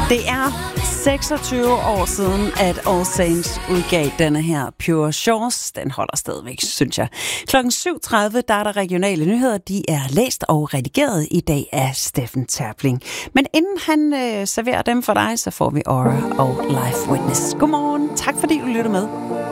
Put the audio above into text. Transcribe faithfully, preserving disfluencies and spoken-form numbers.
Det er seksogtyve år siden, at All Saints udgav denne her Pure Shores. Den holder stadigvæk, synes jeg. Klokken syv tredive, der er der regionale nyheder. De er læst og redigeret i dag af Steffen Terpling. Men inden han øh, serverer dem for dig, så får vi Aura og Life Witness. Godmorgen. Tak fordi du lytter med.